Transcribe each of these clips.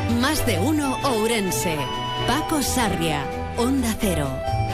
Más de uno Ourense. Paco Sarria, Onda Cero.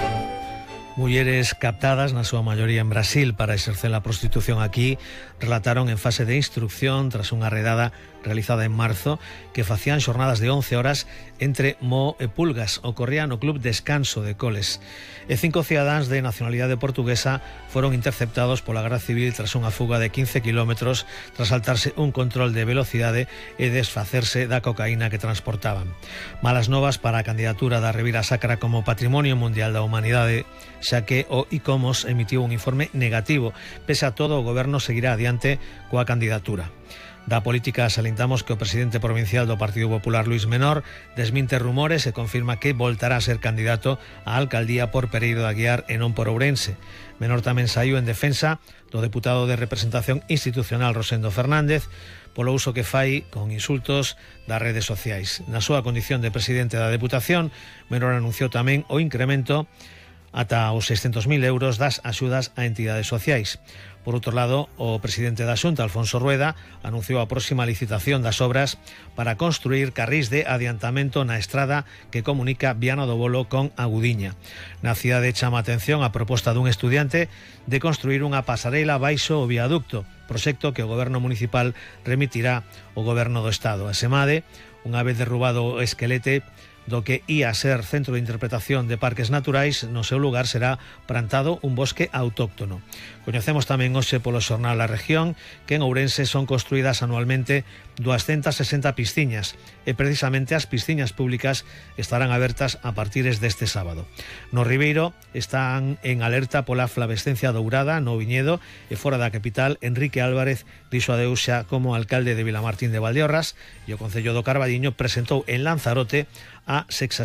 Mulleres captadas, na súa maioría en Brasil, para exercer a prostitución aquí, relataron en fase de instrucción tras unha redada realizada en marzo que facían xornadas de 11 horas entre Mo e Pulgas. Ocorría no Club Descanso de Coles. E 5 cidadáns de nacionalidade portuguesa foron interceptados pola Garda Civil tras unha fuga de 15 kilómetros tras saltarse un control de velocidade e desfacerse da cocaína que transportaban. Malas novas para a candidatura da Ribeira Sacra como Patrimonio Mundial da Humanidade, xa que o ICOMOS emitiu un informe negativo. Pese a todo, o goberno seguirá adiante coa candidatura. Da política salientamos que o presidente provincial do Partido Popular, Luís Menor, desminte rumores e confirma que voltará a ser candidato á alcaldía por Pereiro de Aguiar e non por Ourense. Menor tamén saiu en defensa do deputado de representación institucional Rosendo Fernández polo uso que fai con insultos das redes sociais. Na súa condición de presidente da Deputación, Menor anunciou tamén o incremento ata os 600.000 euros das axudas a entidades sociais. Por outro lado, o presidente da Xunta, Alfonso Rueda, anunciou a próxima licitación das obras para construir carrís de adiantamento na estrada que comunica Viana do Bolo con Agudiña. Na cidade chama a atención a proposta dun estudiante de construir unha pasarela baixo o viaducto, proxecto que o goberno municipal remitirá ao goberno do Estado. A Semade, unha vez derrubado o esquelete do que ia ser centro de interpretación de parques naturais, no seu lugar será plantado un bosque autóctono. Coñecemos tamén hoxe polo xornal A Región que en Ourense son construídas anualmente 260 piscinas e precisamente as piscinas públicas estarán abertas a partir deste sábado. No Ribeiro están en alerta pola flavescencia dourada no viñedo e fora da capital Enrique Álvarez dixo adeus xa como alcalde de Vilamartín de Valdeorras e o Concello do Carballiño presentou en Lanzarote a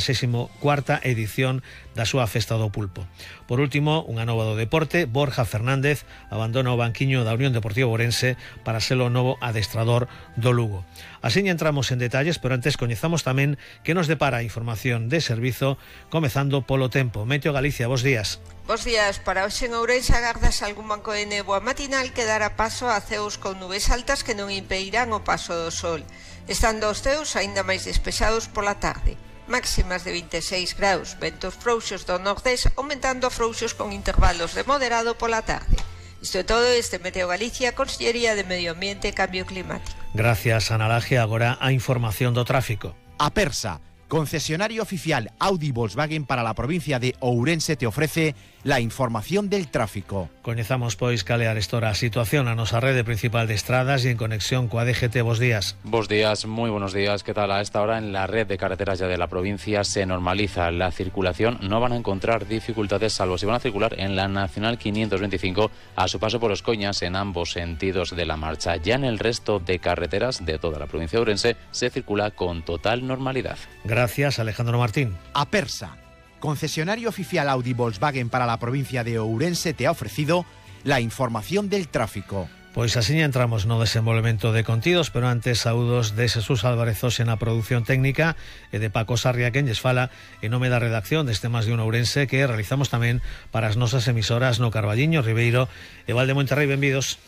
64ª edición da súa Festa do Pulpo. Por último, unha nova do deporte, Borja Fernández abandona o banquiño da Unión Deportiva Ourense para ser o novo adestrador do Lugo. Así entramos en detalles, pero antes coñezamos tamén que nos depara a información de servizo, comezando polo tempo. Meteo Galicia, bos días. Bos días. Para hoxe en Ourense agardas algún banco de néboa matinal que dará paso a ceos con nubes altas que non impedirán o paso do sol, estando os ceos aínda máis despexados pola tarde. Máximas de 26 graus, ventos frouxos do nordés aumentando a frouxos con intervalos de moderado pola tarde. Isto é todo este Meteo Galicia, Consellería de Medio Ambiente e Cambio Climático. Gracias, Ana Laje. Agora a información do tráfico. Apersa, concesionario oficial Audi Volkswagen para la provincia de Ourense, te ofrece la información del tráfico. Coñezamos, pois, cal é a situación a nosa rede principal de estradas e en conexión coa DGT. Bos días. Bos días, muy buenos días. ¿Qué tal? A esta hora en la red de carreteras ya de la provincia se normaliza la circulación. No van a encontrar dificultades, salvo si van a circular en la Nacional 525 a su paso por Oscoñas en ambos sentidos de la marcha. Ya en el resto de carreteras de toda la provincia de Ourense se circula con total normalidad. Gracias, Alejandro Martín. Apersa, concesionario oficial Audi Volkswagen para la provincia de Ourense, te ha ofrecido la información del tráfico. Pois así entramos no desenvolvemento de contidos, pero antes saúdos de Jesús Álvarez Ose na produción técnica e de Paco Sarria quen lles fala en nome da redacción deste Más de un Ourense que realizamos tamén para as nosas emisoras no Carballiño, Ribeiro e Val de Monterrey. Benvidos.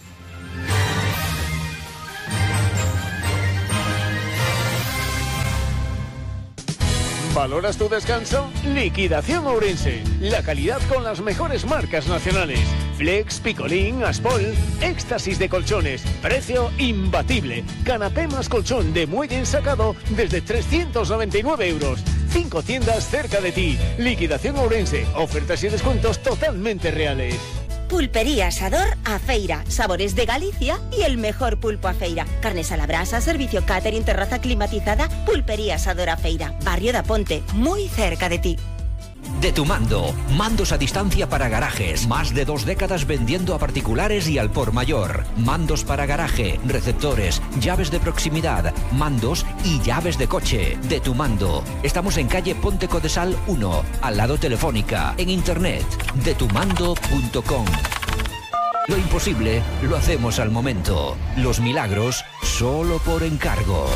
¿Valoras tu descanso? Liquidación Ourense. La calidad con las mejores marcas nacionales. Flex, Picolín, Aspol, éxtasis de colchones. Precio imbatible. Canapé más colchón de muelle ensacado desde 399 euros. 5 tiendas cerca de ti. Liquidación Ourense. Ofertas y descuentos totalmente reales. Pulpería Asador A Feira, sabores de Galicia y el mejor pulpo a feira. Carnes a la brasa, servicio catering, terraza climatizada. Pulpería Asador A Feira, barrio da Ponte, muy cerca de ti. De tu mando, mandos a distancia para garajes, más de 2 décadas vendiendo a particulares y al por mayor. Mandos para garaje, receptores, llaves de proximidad, mandos y llaves de coche. De tu mando, estamos en calle Ponte Codesal 1, al lado Telefónica, en internet, detumando.com. Lo imposible lo hacemos al momento, los milagros solo por encargo.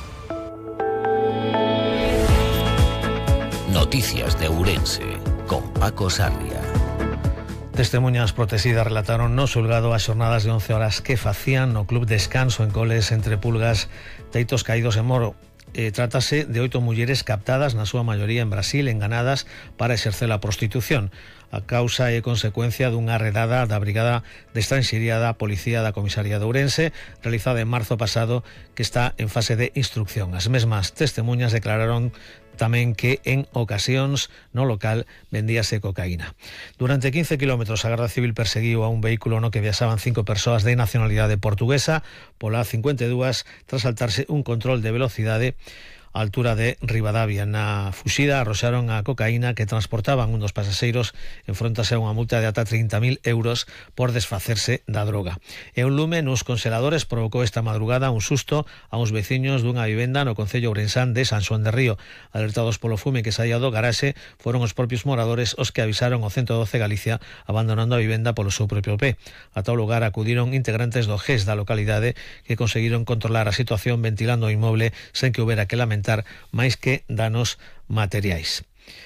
Noticias de Ourense, con Paco Sarria. Testemuñas protegidas relataron no xulgado as xornadas de 11 horas que facían no Club Descanso en Coles entre Pulgas, Teitos Caídos e Moro. trátase de 8 mulleres captadas, na súa maioría en Brasil, enganadas para exercer a prostitución. A causa e consecuencia dunha redada da Brigada de Estranxería da Policía da Comisaría de Ourense, realizada en marzo pasado, que está en fase de instrucción. As mesmas testemunhas declararon tamén que en ocasións no local vendíase cocaína. Durante 15 kilómetros a Garda Civil perseguiu a un vehículo no que viaxaban 5 persoas de nacionalidade portuguesa pola A52 tras saltarse un control de velocidade a altura de Ribadavia. Na fuxida arroxaron a cocaína que transportaban un dos pasaxeiros, enfrontase a unha multa de ata 30.000 euros por desfacerse da droga. E un lume nos congeladores provocou esta madrugada un susto a uns veciños dunha vivenda no concello ourensán de San Xoán de Río. Alertados polo fume que saía do garaxe, foron os propios moradores os que avisaron ao 112 Galicia, abandonando a vivenda polo seu propio pé. A tal lugar acudiron integrantes do GES da localidade, que conseguiron controlar a situación ventilando o inmoble sen que houbera que lamentar máis que danos materiais.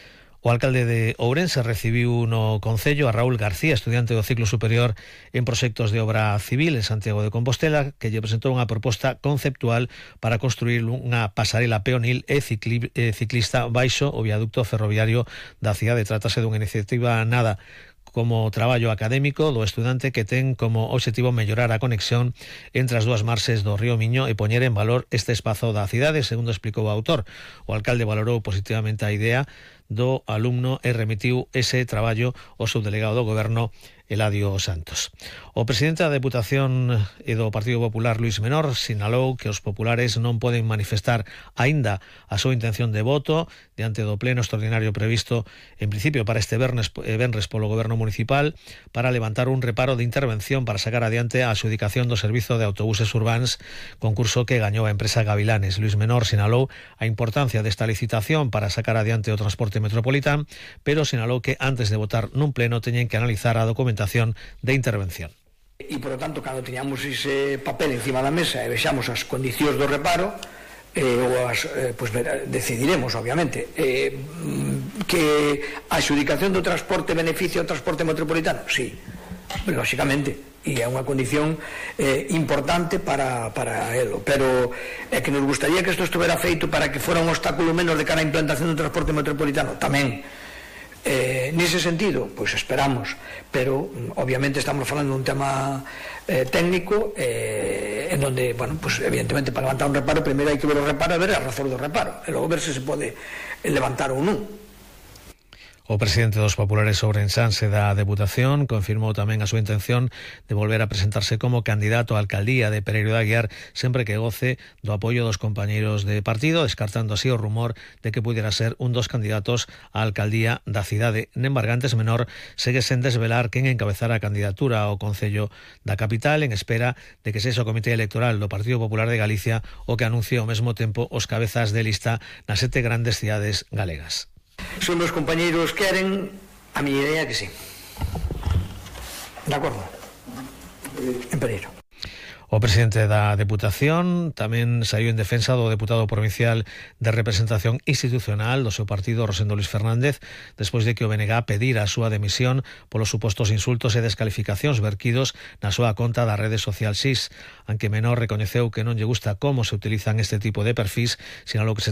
O alcalde de Ourense recibiu no concello a Raúl García, estudiante do ciclo superior en proxectos de obra civil en Santiago de Compostela, que lle presentou unha proposta conceptual para construir unha pasarela peonil e ciclista baixo o viaducto ferroviario da cidade. Trátase dunha iniciativa nada como traballo académico do estudante que ten como obxectivo mellorar a conexión entre as dúas marxes do río Miño e poñer en valor este espazo da cidade, segundo explicou o autor. O alcalde valorou positivamente a idea do alumno e remitiu ese traballo ao subdelegado do Goberno, Eladio Santos. O presidente da Deputación e do Partido Popular, Luís Menor, sinalou que os populares non poden manifestar aínda a súa intención de voto diante do pleno extraordinario previsto en principio para este venres polo Goberno Municipal para levantar un reparo de intervención para sacar adiante a adxudicación do servizo de autobuses urbáns, concurso que gañou a empresa Gavilanes. Luís Menor sinalou a importancia desta licitación para sacar adiante o transporte metropolitán, pero sinalou que antes de votar nun pleno teñen que analizar a documentación de intervención. E, por lo tanto, cando teñamos ese papel encima da mesa e vexamos as condicións do reparo, decidiremos, obviamente, que a adxudicación do transporte beneficia o transporte metropolitano. Sí, lógicamente, e é unha condición importante para elo, pero é que nos gustaría que isto estuvera feito para que fora un obstáculo menos de cara á implantación do transporte metropolitano tamén. Nese sentido, pois esperamos, pero obviamente estamos falando dun tema técnico en donde, bueno, pues evidentemente para levantar un reparo primeiro hai que ver o reparo e ver a razón do reparo e logo ver se pode levantar ou non. O presidente dos populares ourensanse da Deputación confirmou tamén a súa intención de volver a presentarse como candidato á alcaldía de Pereiro de Aguiar sempre que goce do apoio dos compañeiros de partido, descartando así o rumor de que pudiera ser un dos candidatos á alcaldía da cidade. Nembargantes Menor segue sen desvelar quen encabezara a candidatura ao Concello da capital, en espera de que sexa o Comité Electoral do Partido Popular de Galicia o que anuncie ao mesmo tempo os cabezas de lista nas 7 grandes cidades galegas. Se os meus compañeiros queren, a miña idea é que sí. De acordo? En Pereiro. O presidente da Deputación tamén saiu en defensa do deputado provincial de representación institucional do seu partido, Rosendo Luis Fernández, despois de que o BNG pedira a súa demisión polos supostos insultos e descalificacións verquidos na súa conta da rede social SIS. Aunque Menor recoñeceu que non lle gusta como se utilizan este tipo de perfis, sinalou que se